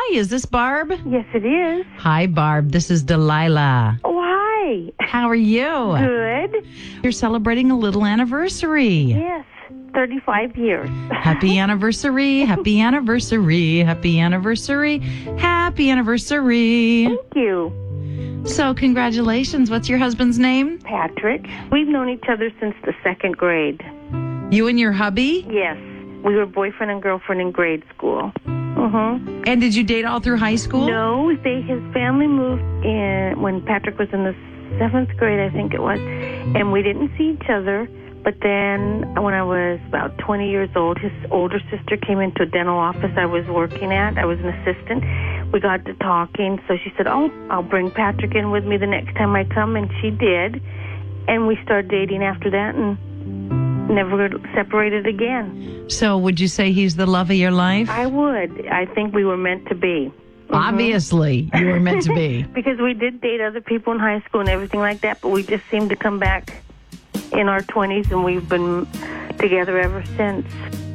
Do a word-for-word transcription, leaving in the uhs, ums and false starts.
Hi, is this Barb? Yes, it is. Hi, Barb. This is Delilah. Oh, hi. How are you? Good. You're celebrating a little anniversary. Yes, thirty-five years. Happy anniversary. Happy anniversary. Happy anniversary. Happy anniversary. Thank you. So, congratulations. What's your husband's name? Patrick. We've known each other since the second grade. You and your hubby? Yes. We were boyfriend and girlfriend in grade school. Mm-hmm. And did you date all through high school? No, they, his family moved in when Patrick was in the seventh grade, I think it was. And we didn't see each other. But then when I was about twenty years old, his older sister came into a dental office I was working at. I was an assistant. We got to talking. So she said, oh, I'll bring Patrick in with me the next time I come. And she did. And we started dating after that and never separated again. So would you say he's the love of your life? I would. I think we were meant to be. Mm-hmm. Obviously, you were meant to be. Because we did date other people in high school and everything like that, but we just seemed to come back in our twenties, and we've been together ever since.